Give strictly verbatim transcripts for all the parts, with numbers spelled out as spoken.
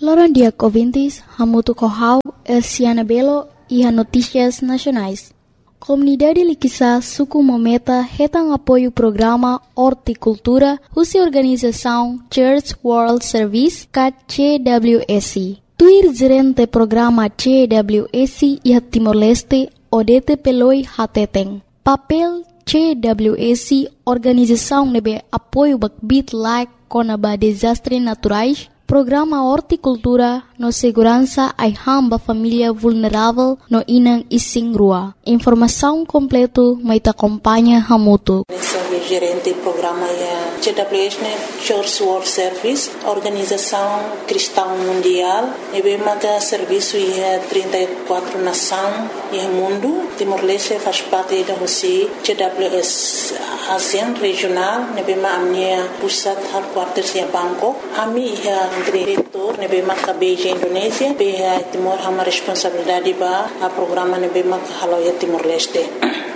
Loran dia ouvintes, hamutu kohau, Elsiana Belo e a Notícias Nacionais. Comunidade Liquiçá suku mometa retang apoio programa Horticultura husi organização Church World Service kat C W S. Tuir gerente programa C W S e Timor-Leste Odete Peloi Hateteng. Papel C W S organização nebe apoio bakbit like konaba desastre naturais. Programa Horticultura no segurança ai hamba família vulnerável no inang ising rua. Informação completo mai ta acompanha hamutu. Gerente programa é C W S, Church World Service, Organização Cristã Mundial. E bem maga serviço é trinta e quatro nações e mundo. Timor-Leste faz parte da Rússia. C W S ASEAN regional. E bem maga minha pusat headquarters é Bangkok. Ami é diretor. E bem maga Beijing Indonésia. Bem Timor hama responsabilidade ba a programa e bem maga halau é Timor-Leste.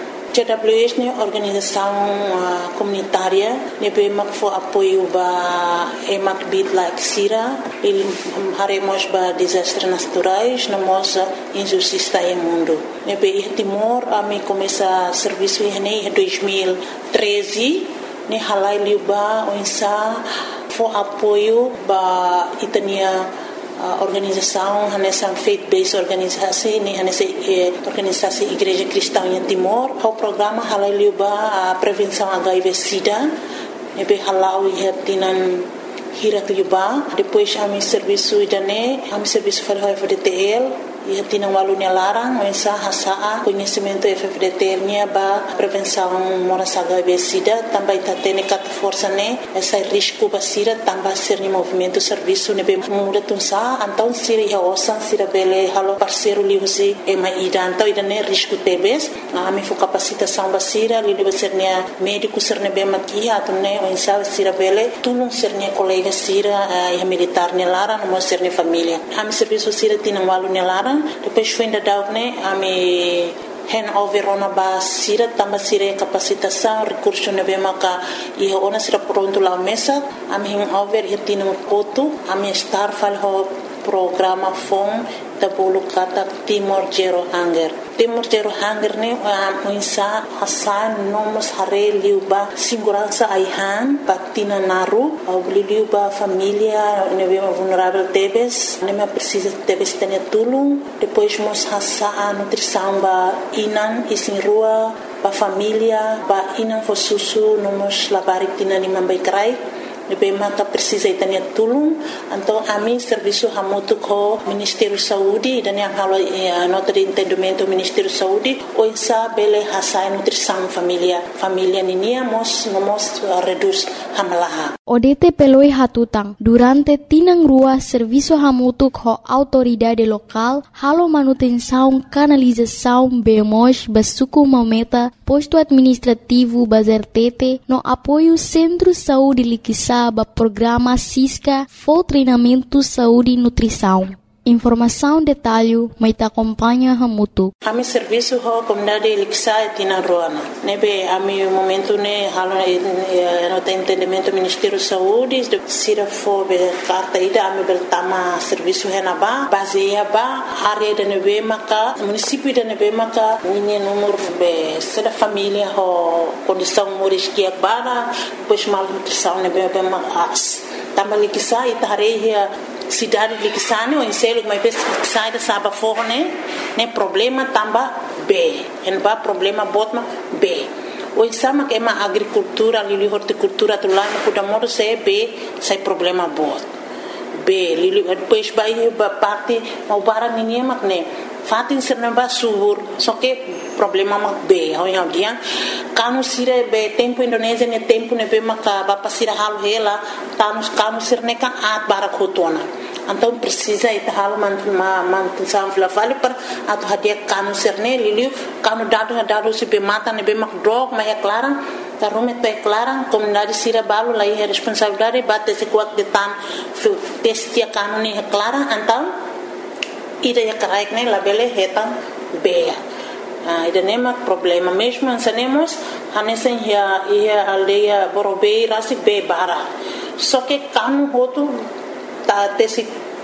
C W S é organização uh, comunitária, nebe mak fo apoio ba emak bit like sira, il haremos ba desastres naturais, namos injustiça em mundo. Nebe Timor a me começa serviço em dois mil e treze, ne halai liba onsa fo apoio ba itania Uh, organização, nessa faith-based organização, nessa eh, organização Igreja Cristã em Timor, o programa halal liuba a prevenção H I V/SIDA, nebe halal ia tinan hirat liuba, depois a mi serviço idane, a mi serviço para F D T L, ia tinan walunya larang, mensa hasaa conhecimento F D T L nya ba prevenção moras H I V/SIDA, também tá tendo cat força né, essa risco basira também ser ni movimento serviço nebe muda tunsa, então sira ia osan sira bele halo parceiro liusi e mai ida, então ida né risco tebes, a mi fo capacitação basira li deve ser nia médico ser nebe makia atune mensa sira bele tulung ser nia colega sira ia militar ne lara no ser ni família, a mi serviço sira tinan walunya lara. Depois foi ainda dar né a me hand over ona ba sira tamba sira capacitação recurso nebe maka e ona sira pronto lá mesa a me hand over e tino koto a me estar falho programa fom da bolo kata Timor Zero Hunger. Timor Zero Hunger ne a insa hasan nomos hare liuba segurança aihan patina naru au liuba família nebe vulnerável tebes ne me precisa tebes tenia tulung depois mos hasa a nutrição ba inan isin rua ba família ba inan fo susu nomos labarik tina ni mambai krai nebe maka precisa itania tulung então a mim serviço hamutu ko Ministério Saúde dan yang halo nota de entendimento Ministério Saúde o insa bele hasai nutrição família família ninia mos ngomos reduz hamalaha Odete peloi hatutang durante tinang rua serviço hamutu ko autoridade local halo manutenção canalização bemos basuku mometa posto administrativo bazertete no apoio Centro Saúde Liquiçá ba programa Cisca for treinamento saúde e nutrição. Informação detalhe mai ta acompanha hamutu. Ami serviço ho comunidade Liquiçá tina roana. Nebe ami momento ne halo no entendimento Ministério Saúde de sira fo be carta ida ami bertama serviço henaba baseia ba área de nebe maka município de nebe maka ini número be sera família ho condição moris que bara pois mal nutrição nebe be mas tama Liquiçá itareia cidade de Liquiçá o enselo mas sai da saba forne né problema tamba B en ba problema botma B o exama que é uma agricultura ali horticultura tu lá no Kudamoro se B sai problema bot B li depois vai ba parte o bara ninguém mak né fatin serna ba subur só que problema mak B ao em dia kanu sira be tempo Indonésia ne tempo ne be maka ba pasira hal hela tanus kanu sirne ka at bara khotona então precisa ita hal man man sam fla vale par atu hadia kanu sirne liliu kanu dado dado se be mata ne be mak drog ma é clara ta rume te clara comunidade sira balo lá é responsabilidade bate se kuat de tan testia kanu ne clara então ida ya karaik ne labele hetan be Ah, ida nema problema mesmo ansanemos hanesen ya ia aldeia Borobei rasi be bara só que kanu hotu ta tesi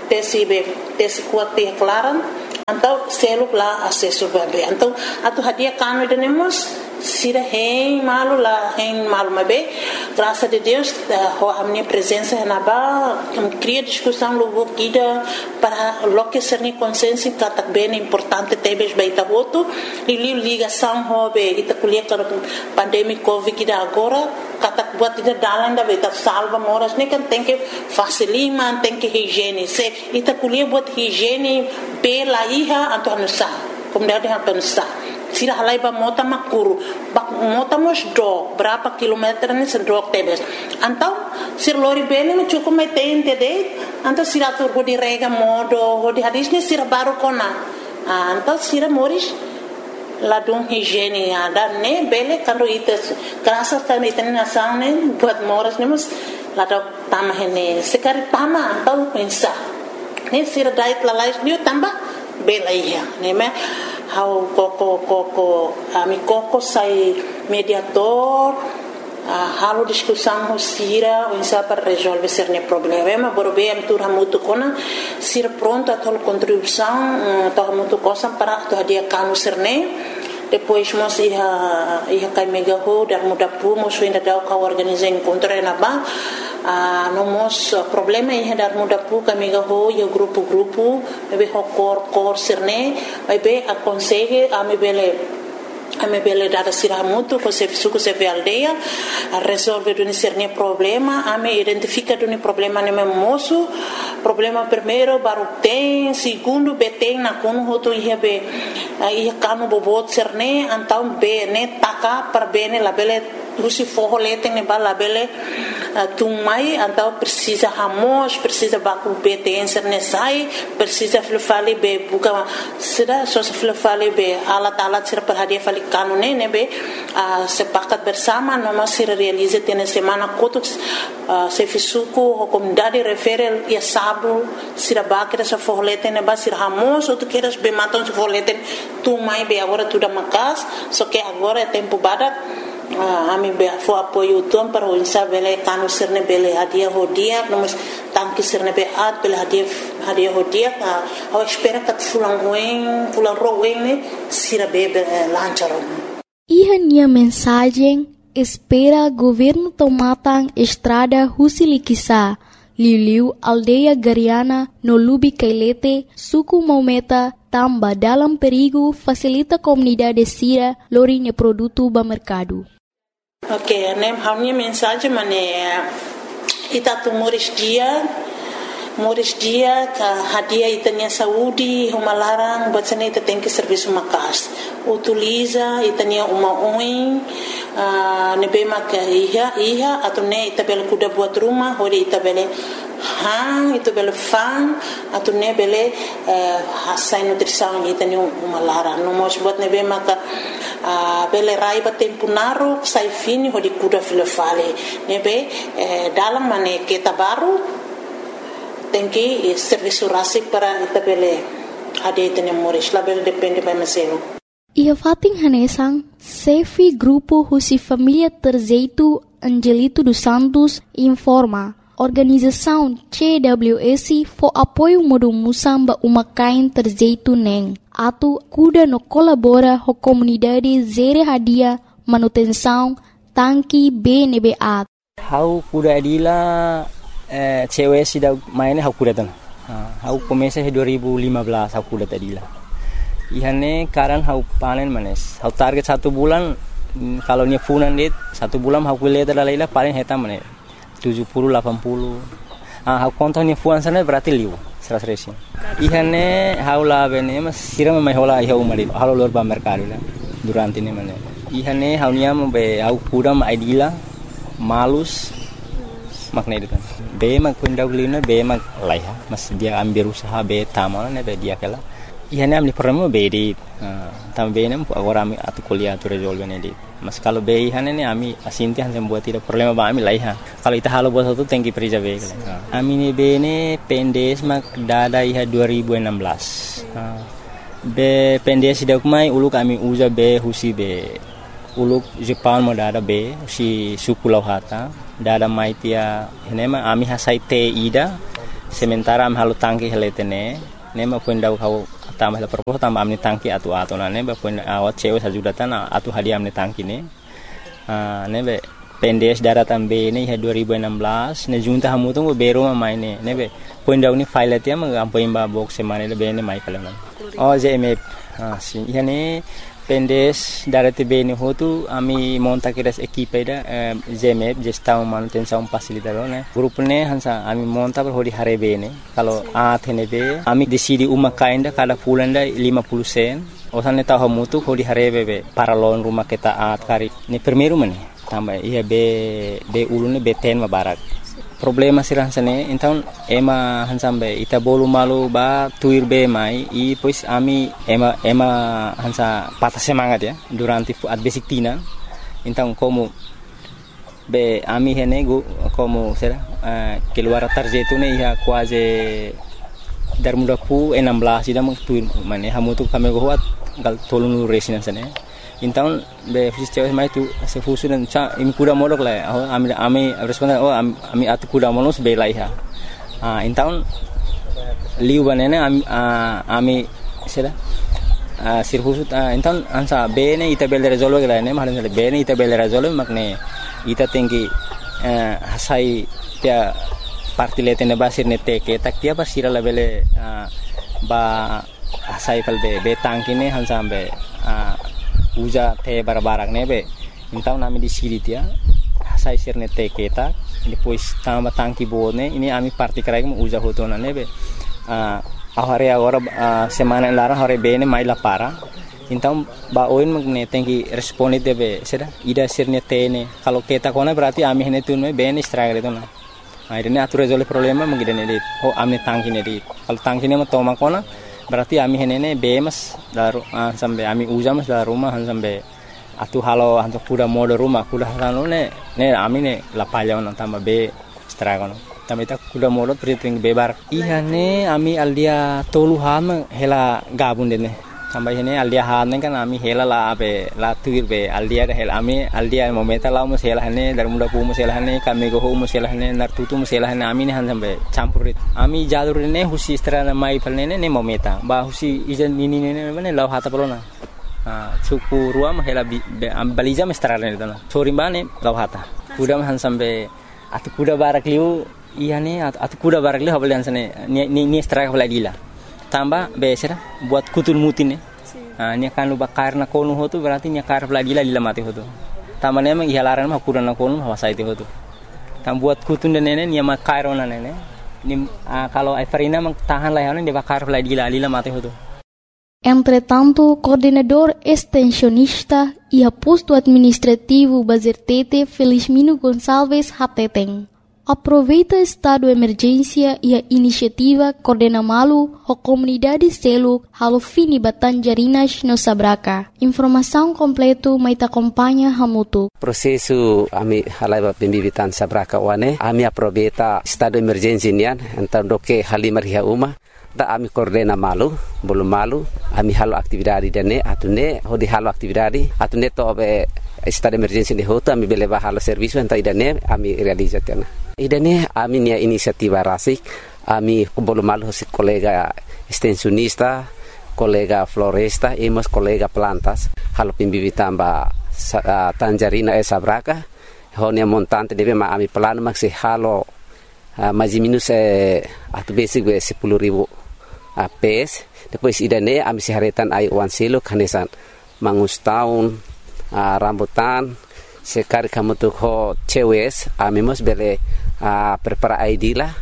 tesi be tesi kuat te klaran então selo lá acesso bebê então atu hadia kanu denemos sira hein malu lá hein malu mabe graças a Deus a minha presença na ba cria discussão logo kida para lo que ser ni consciência que bem importante tebes baita voto e ligação hobe ita kulia para pandemia covid kida agora kata buat ida dalan da baita salva moras ne kan tem que facilima tem que higiene se ita kulia buat higiene pela iha atau nusa kemudian atau nusa sira halai ba mota makuru ba mota mos do berapa kilometer ni sedok tebes antau sir lori bene me cukup me tente de antau sira tur go di rega modo go di hadis ni sira baru kona antau sira moris ladung higiene ada ne bele kando ites kerasa kan iten nasane buat moras ni mus ladok tamah ini sekali tama antau pensa ni sira dait lalais ni tambah bela iya ni me how koko koko ami koko sai mediator uh, halo discussão ho sira o insa para resolver cerne problema borbe am tur hamutu kona sira pronto a tol contribuição to hamutu cosa para to dia kanu cerne depois mos ia ia kai mega ho dar muda pu mos ainda dau ka organizar encontro na ba Uh, nomos uh, problema ia dar muda pu kami ho yo grupo grupo be ho cor cor serne be aconsegue a me bele a me bele dar sira mutu ko se suco se ve aldeia a resolve do cerne problema a me identifica do problema ne moço problema primeiro baru tem segundo beteng na kono ho to ia be ia kanu bobot serne antau be ne taka per bene la bele Rusi forro lete ne bala bele tumai antau precisa hamos precisa baku betens ne sai precisa flufali be buka sida so flufali be alat alat sir per hadia fali kanune ne be sepakat bersama noma sir realize tene semana kotus se fisuku comunidade referel ya sabu sira bakira sa forro lete ne ba sir hamos ou tu queres be maton se forro lete tumai be agora tudo makas só que agora é tempo badat Uh, ami be fo apoio tom para o insa bele kanu serne bele hadia hodia nomos tanki serne be at bele hadia hadia hodia ka ao espera kat fulang wen fulang rowen ne sira bebe lancharon Iha nia mensagem espera governo tomatang estrada Husilikisa Liu aldeia Gariana no Lubi Kailete suku Maumeta tamba dalam perigo facilita comunidade sira lorinya produto ba mercado. Ok, nem a minha mensagem mane ita tu moris dia moris dia ka hadia itanya saúde uma larang batsane ita tem que serviço makas utiliza itanya uma oin nebe mak iha iha atune ita bel kuda buat rumah hori ita bele hang itu bele fan atune bele hasai nutrição itanya uma larang no mos buat nebe mak Uh, bele raiba tempo naro sai fini ho di kuda filofale nebe eh, dalam mane kita baru tem que eh, serviço rasi para ita bele ade tene moris la bele depende by meseno ia fating hanesang Sefi grupo Husi Família Terzeito Angelito dos Santos informa organização C W S for apoio modo musamba uma kain terzeito neng atu kuda no colabora ho comunidade zere hadia manutenção tanki B N B A hau kuda adila eh, cewek sida maine hau kuda tan hau komesa he dua ribu lima belas hau kuda adila ihane karan hau panen manes hau target satu bulan kalau nya funan dit satu bulan hau kuliah dalaila paling heta manes tujuh puluh delapan puluh ah hau kontonnya fuan sana berarti liu seratus resin ihane haula bene mas sira mai hola iha umari halo lor ba mercado la durante ne mane ihane haunia be au kudam aidila malus makna itu kan be mak kundau lina be mak laiha mas dia ambil usaha be tamana ne be dia kala ihane amni problema be di tam be ne agora ami atu kuliah tu resolve ne di mas kalau be ihane ne ami asinti han sem buat tidak problema ba ami laiha kalau ita halo buat satu tengki perija be kala ami ne be ne pendes mak dada iha dua ribu enam belas be pendes dak mai ulu kami uza be husi be uluk Jepang mo dada be si suku lauhata dada mai tia henema ami hasai te ida sementara am halu tangki heletene ne ma puendau kau tambah la perpo tambah amni tangki atu atu na ne ba puen awat cewe sajudatan atu hadiah amni tangki ne ah ne be pendes daratan be ne ha dua ribu enam belas ne junta hamu tu bero ma mai ne ne be puendau ni file tia ma ampo imba box semane le be ne mai kala oh je me ah si yani pendes darate be ne hotu ami monta kiras equipe da jemep gestão manutenção facilitador né grupo ne hansa ami monta per hodi hare be ne kalau a thene be ami decidi uma kainda kada pulanda lima puluh sen osan ne tahu mutu hodi hare be para lon rumah kita at kari ni primeiro mane tambah iya be be ulune be ten ma barak problema sirah sane então ema hansambe ita bolu malu ba tuir be mai e pois ami ema ema hansa patah semangat ya durante at basic tina então como be ami hene go como será uh, keluar tarjetu ne ia quase dar muda pu enam belas ida meng tuir mane hamu tu kami go hat gal tolong resina sane então be fisis cewek mai tu se fusu dan cha imi kuda modok la oh ami ami responden oh ami atu kuda monos be la iha ah então liu banene ami ami sera ah sir fusu então ansa be ne ita bel resolve la ne mahan be ne ita bel resolve makne ita tinggi hasai tia parti letene basir ne teke tak tia basira la bele ba hasai kal be be tangkine hansa be uja te barbarak nebe então nami di siri tia sai sirne te keta depois tamba tangki bone ini ami parti karai mu uja hotona nebe ah ahare agora semana lara hore bene mai la para então ba oin magne tengi responde debe seda ida sirne tene kalau keta kona berarti ami hene tunme bene stragre tona akhirnya atu resolve problema mengidene dit oh amne tangki ne dit kalau tangki ne toma kona berarti ami henene bemas daru uh, sampai ami uja mas dari rumah sampai atu halo untuk kuda mode rumah kuda halo ne ne ami ne lapalya on tambah be stragon tambah ita kuda mode priting bebar iya ne ami aldia toluhan hela gabun dene tambah ini aldia han kan ami hela la be la tuir be aldia hel ami aldia momenta la mo hela ne dar muda pu mo hela ne kami go mo hela ne nar tutu mo hela ne ami ne han sampai campurit ami jalur ne husi strana mai palne ne momenta ba husi ijan nini ne ne law hata pelona ah suku ruam hela am baliza mestrana ne tana sorimane law hata kuda han sampai atu kuda barak liu iya ne atu kuda barak liu habalian sane ni ni straka baladila tambah besera buat kutul mutin ne ah nya kan lu bakar na konu hotu berarti nya kar lagi la lila mati hotu tamane memang ihalaran mah kuran na konu hawa saiti hotu tam buat kutun dan nene nya makar ona nene ni kalau Everina mang tahan lah dia bakar lagi la lila mati hotu. Entretanto, coordenador extensionista e aposto administrativo Bazertete Felizmino Gonçalves Hateteng aproveita estado de emergência e a iniciativa Coordena Malu a comunidade selo halo fini Batanjarinas no Sabraca. Informação completo mai te acompanha Hamutu. Prosesu ami halai pembibitan Sabraca wane ami aproveita estado de emergência nian então doke halimar hia uma da ami Coordena Malu belum malu ami halo aktividade dene atune hodi halo aktividade atune to be estado de emergência de hoto ami beleva halo serviço então idane ami realizatena. Idane ami nia inisiativa rasik ami belum malu si kolega extensionista kolega floresta e mas kolega plantas halo pembibitan ba uh, Tanjarina e Sabraca honia montante deve ma ami plano maxi halo uh, mais minus eh, atu basic be sepuluh ribu uh, pes depois idane ami siharetan ai wan silo kanesan mangus tahun uh, rambutan sekali kamu tuh ho cewes ami mos bele uh, prepara I D lah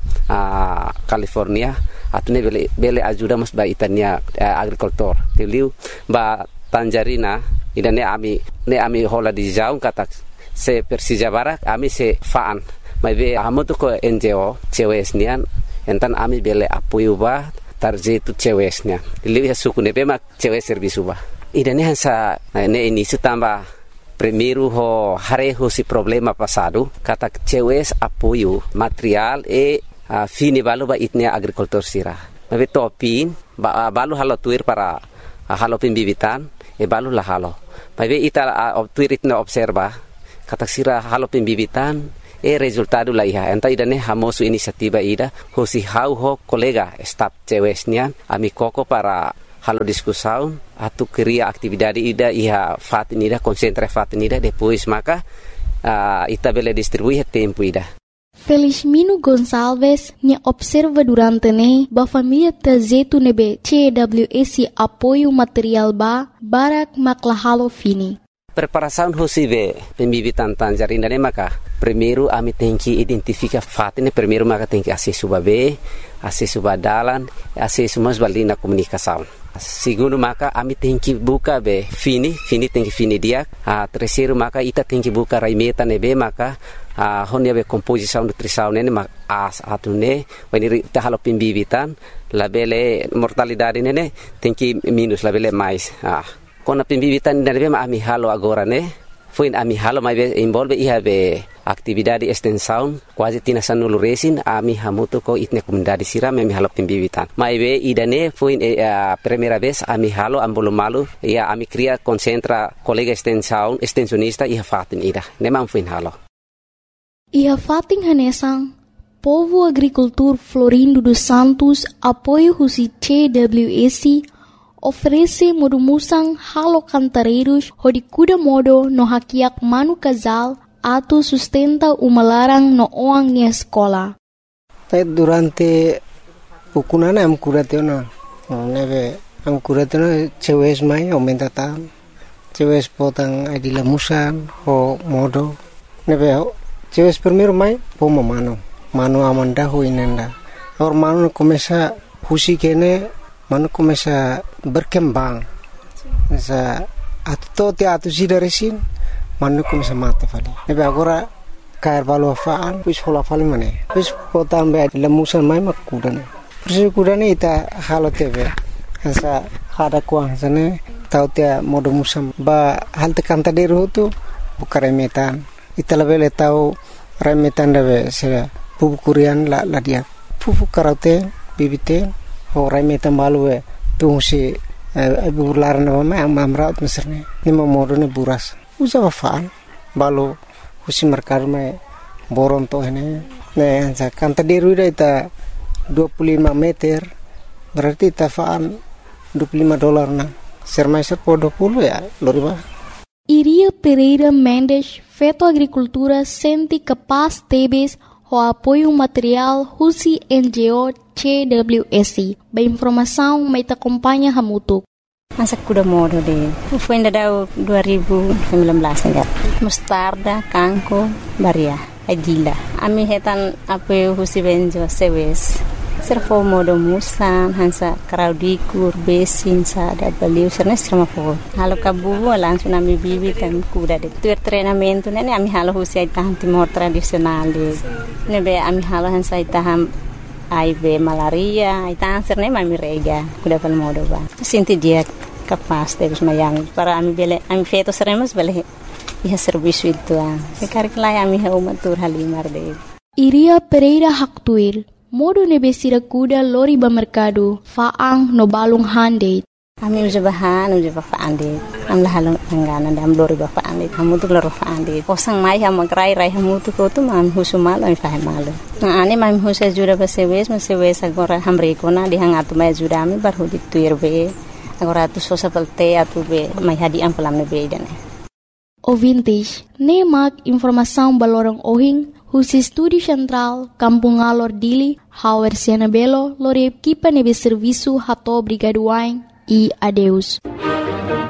uh, California atune bele bele ajuda mos ba itania uh, agrikultur tiliu ba Tanjarina idane ami ne ami hola di jaung kata se Persija Barak ami se faan mai be amu tuh ko N G O cewes nian entan ami bele apoio ba tarjetu cewesnya tiliu ya suku ne be mak cewes servisu ba idane hansa ne ini sutamba primeiro ho hareho si problema passado kata cewes apoio material e uh, fini balu ba itnia agricultor sira mabe topin ba uh, balu halo tuir para uh, halo pembibitan e balu la halo mabe ita uh, tuir itna observa kata sira halo pembibitan E resultado la iha. Enta ida ne hamosu inisiativa ida. Hosi hau ho kolega staf cewesnian. Ami koko para halo discussão. Atu cria atividade ida iha fatin ida. Concentra fatin ida. Depois maka uh, ita bele distribuir tempo ida. Felizmino Gonçalves ne observa durante ne ba família trazetu nebe C W S apoio material ba barak maklahalo fini. Preparação hosive pembibitan tanjarina ne maka primeiro ami tem que identificar fato ne primeiro maka tem que acesso babe acesso badalan acesso mas balina comunicação. Segundo maka ami tem que buka be fini fini tem que fini dia. A terceiro maka ita tem que buka raimeta nebe maka a honia be composição nutrição ne mak as atune when ita halo pembibitan labele mortalidade ne tem que minus labele mais. Ah Kona pembibitan dan be ami halo agora ne foi ami halo mai be involve iha be atividade extensão quase tina sanulu resin ami hamuto ko itne comunidade siram ami halo pembibitan mai be idane foi a primeira vez ami halo ambolo malu ia ami cria concentra colega extensão extensionista iha fatin ida nemam foi halo iha fatin hanesang Povo Agricultor Florindo dos Santos apoio husi C W S oferece modumusang halo cantareiros hodi kuda modo no hakiak manu casal atu sustenta umalarang no oang ni escola. Pai durante ukunana am kuratena neve am kuratena cewes mai aumenta tan cewes potang adila musan ho modo neve cewes primero mai pomo mano mano amanda ho inenda or mano começa husi kene mano começa berkembang sa atto te atu sidaresin mano começa mate fali nebe agora cair valo faan pis hola fali mane pis potam be lemusan mai makudane persi kudane ita halo tebe sa hada kuang sane tau te modo musam ba hal te kanta deru tu bukare metan ita lebele tau remetan debe se pupu kurian la la dia pupu karate bibite Orang metan balu eh tungsi bulan nama yang mamrat misalnya ni memodone buras usaha faan balu usi merkar me boron to ini ne anza kanta deru ita dua puluh lima meter berarti ita faan dua puluh lima dolar na sermaiser po dua puluh ya loriba. Iria Pereira Mendes Feto Agricultura senti capaz tebes o apoio material husi N G O C W S. Ba informação mai ta acompanha hamutuk. Masa kuda modo de. Foi ainda dua ribu sembilan belas enggak. Mustarda, kangko, baria, adila. Ami hetan apoio husi benjo sewes. Servo modo musan hansa kraudikur besin sada baliu serna strama fo. Halo kabu langsung ami bibi tam kuda de. Tuer treinamento nene ami halo husi taham timor tradisional de. Nebe ami halo hansa taham I B malaria, ita answer ne mami rega, kuda pal modo ba. Sinti dia capaz de mayang para ami bele ami feto seremos bele iha serviço itu ah. Sekarang lai ami ha umatur halimar de. Iria Pereira Haktuir modo nebesira kuda lori ba mercado faang no balung hande. Ami uja bahan uja ba faande. Am lahalong anggana dam lori ba faande. Kamu tu loro faande. Kosang mai ha magrai rai hamu tu ko tu mam husumal ai fahe malu. Na ani mam husa jura ba sewes ma sewes agora hamre ko na dihang atu mai jura mi bar hudi tuir be. Agora tu sosa pelte atu be mai hadi am pelam ne be dane. Ouvintes, nemak informação balorong ohing husi Estúdio Central, Kampung Alor Dili, Hauer Siana Belo, lori equipa nebe serviço hato brigaduain e adeus.